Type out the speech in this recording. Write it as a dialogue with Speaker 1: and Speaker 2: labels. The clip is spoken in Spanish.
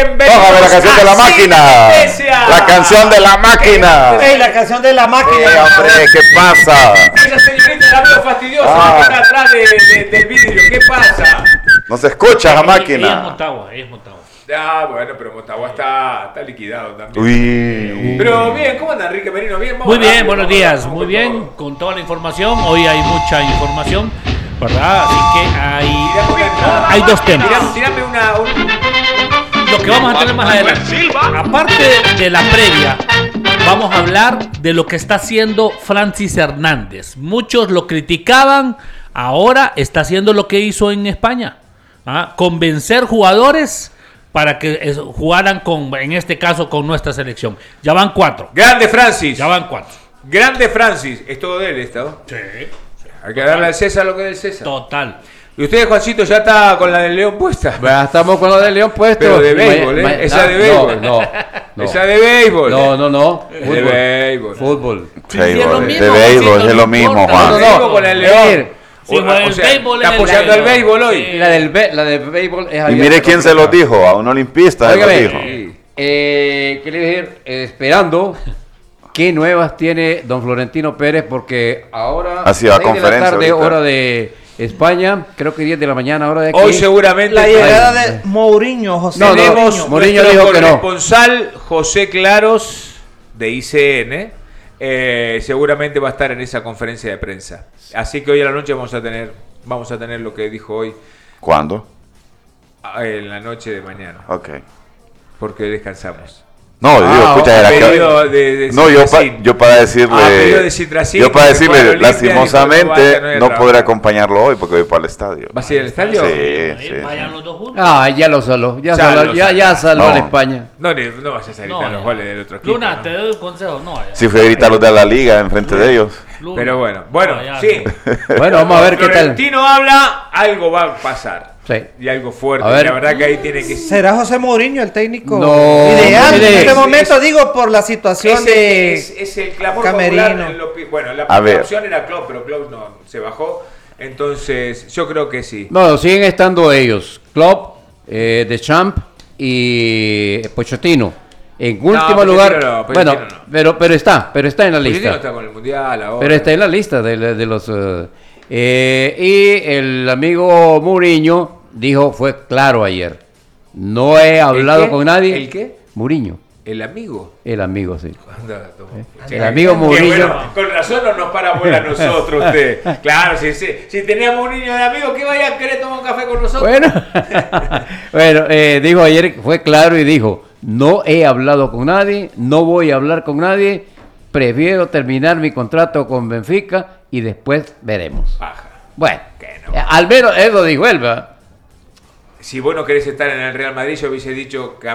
Speaker 1: Bienvenidos.
Speaker 2: Vamos a ver la canción de la máquina. La canción de la máquina.
Speaker 3: ¡Ey, la canción de la máquina!
Speaker 2: Hombre, ¿qué pasa?
Speaker 1: Esa señorita la veo fastidiosa que está atrás del vidrio. ¿Qué pasa?
Speaker 2: No se escucha la
Speaker 4: Ella es
Speaker 2: máquina.
Speaker 4: Motagua.
Speaker 1: Bueno, pero Motagua está liquidado también.
Speaker 2: Uy.
Speaker 1: Pero bien, ¿cómo anda Enrique Merino? Bien,
Speaker 4: Muy bien, buenos días. Muy bien, con toda la información. Hoy hay mucha información, ¿verdad? Así que hay dos temas.
Speaker 1: Tirame
Speaker 4: Lo que vamos a tener más adelante. Aparte de la previa, vamos a hablar de lo que está haciendo Francis Hernández. Muchos lo criticaban, ahora está haciendo lo que hizo en España. Convencer jugadores para que jugaran en este caso con nuestra selección. Ya van 4.
Speaker 1: Grande Francis.
Speaker 4: Ya van 4.
Speaker 1: Grande Francis. Es todo de él esto.
Speaker 4: Sí.
Speaker 1: Hay que darle al César lo que es del César.
Speaker 4: Total.
Speaker 1: ¿Y usted, Juancito, ya está con la del León puesta?
Speaker 5: Ya estamos con lo del León puesto.
Speaker 1: Pero de béisbol, ¿eh? Esa de béisbol.
Speaker 5: No.
Speaker 1: Esa de béisbol.
Speaker 5: No.
Speaker 1: De béisbol.
Speaker 5: Fútbol.
Speaker 4: Sí, es lo mismo,
Speaker 2: De béisbol es lo mismo,
Speaker 4: importa.
Speaker 2: Juan.
Speaker 1: No, con el León.
Speaker 4: Sí, bueno, el béisbol
Speaker 1: está
Speaker 4: es el
Speaker 1: apoyando el
Speaker 4: béisbol.
Speaker 1: béisbol hoy.
Speaker 4: Sí.
Speaker 5: La de béisbol es
Speaker 2: Y
Speaker 5: abierta.
Speaker 2: mire quién se lo dijo, a un olimpista se lo
Speaker 5: Óigame,
Speaker 2: dijo.
Speaker 5: ¿qué le iba a decir? Esperando qué nuevas tiene don Florentino Pérez, porque ahora
Speaker 2: Ha sido a
Speaker 5: 6 de la
Speaker 2: conferencia
Speaker 5: tarde,
Speaker 2: ahorita.
Speaker 5: hora de España, creo que 10 de la mañana, hora de aquí.
Speaker 1: Hoy seguramente
Speaker 3: La llegada de Mourinho, José.
Speaker 5: No,
Speaker 1: tenemos
Speaker 5: Mourinho
Speaker 1: nuestro
Speaker 5: dijo que no.
Speaker 1: corresponsal José Claros de ICN. Seguramente va a estar en esa conferencia de prensa. Así que hoy a la noche vamos a tener lo que dijo hoy
Speaker 2: ¿Cuándo?
Speaker 1: en la noche de mañana,
Speaker 2: Ok.
Speaker 1: porque hoy descansamos.
Speaker 2: No, digo, escucha, era
Speaker 1: pedido
Speaker 2: que...
Speaker 1: de
Speaker 2: No, yo
Speaker 1: Citracin.
Speaker 2: para decirle...
Speaker 1: pedido de Citracin,
Speaker 2: yo para
Speaker 1: porque fue a
Speaker 2: decirle,
Speaker 1: la Olimpia y
Speaker 2: lastimosamente,
Speaker 1: dijo, no vaya, no
Speaker 2: no podré acompañarlo hoy porque voy para el estadio.
Speaker 1: ¿Vas a ir al estadio?
Speaker 2: Sí.
Speaker 4: Vayan los dos juntos.
Speaker 5: Ya lo saló. Ya
Speaker 1: Ya
Speaker 5: saló
Speaker 2: No.
Speaker 5: a España.
Speaker 1: No vayas a gritar los goles del otro equipo.
Speaker 4: Luna,
Speaker 1: ¿no?
Speaker 4: te doy un consejo. No vayas.
Speaker 2: Sí, fui a gritar los de la liga enfrente de ellos.
Speaker 4: Luna.
Speaker 1: Pero bueno,
Speaker 4: No, ya,
Speaker 1: sí.
Speaker 5: Bueno, vamos a ver qué tal.
Speaker 1: Florentino habla, algo va a pasar.
Speaker 5: Sí.
Speaker 1: Y algo fuerte.
Speaker 5: A ver.
Speaker 1: La verdad que ahí tiene que ser.
Speaker 3: ¿Será José Mourinho el técnico
Speaker 5: No,
Speaker 3: ideal
Speaker 5: mire,
Speaker 3: en este
Speaker 5: es-
Speaker 3: momento? Digo, por la situación de...
Speaker 1: Es el clamor
Speaker 3: Camerino.
Speaker 1: popular. Bueno, la
Speaker 2: A
Speaker 1: primera
Speaker 2: ver.
Speaker 1: opción era Klopp, pero Klopp no se bajó. Entonces, yo creo que sí.
Speaker 5: No, siguen estando ellos. Klopp, Deschamps y Pochettino. En último
Speaker 1: Pochettino
Speaker 5: lugar.
Speaker 1: no, Pochettino
Speaker 5: Bueno,
Speaker 1: no.
Speaker 5: pero está en la
Speaker 1: Pochettino
Speaker 5: lista.
Speaker 1: está con el Mundial ahora.
Speaker 5: Pero está en la lista de los... y el amigo Mourinho fue claro ayer. No he hablado
Speaker 1: qué?
Speaker 5: con nadie.
Speaker 1: ¿El qué?
Speaker 5: Mourinho.
Speaker 1: El amigo.
Speaker 5: El amigo, sí.
Speaker 1: Anda, toma.
Speaker 5: El amigo
Speaker 1: Qué
Speaker 5: Mourinho.
Speaker 1: bueno, con razón no nos para bola a nosotros usted. Claro, si teníamos un niño de amigo que vaya a querer tomar un café con nosotros.
Speaker 5: Bueno, dijo ayer, fue claro y dijo, no he hablado con nadie, no voy a hablar con nadie, prefiero terminar mi contrato con Benfica y después veremos.
Speaker 1: Baja.
Speaker 5: Bueno,
Speaker 1: Que no.
Speaker 5: al menos eso dijo él, ¿verdad?
Speaker 1: Si vos no querés estar en el Real Madrid, yo hubiese dicho